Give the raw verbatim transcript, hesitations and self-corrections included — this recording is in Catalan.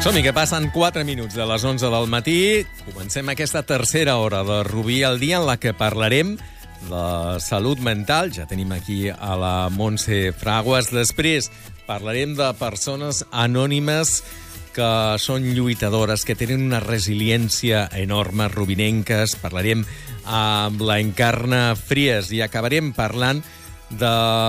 Som-hi, que passen quatre minuts de les onze del matí. Comencem aquesta tercera hora de Rubí al dia, en la que parlarem de salut mental. Ja tenim aquí a la Montse Fraguas. Després parlarem de persones anònimes que són lluitadores, que tenen una resiliència enorme, rubinenques. Parlarem amb la Encarna Fries i acabarem parlant de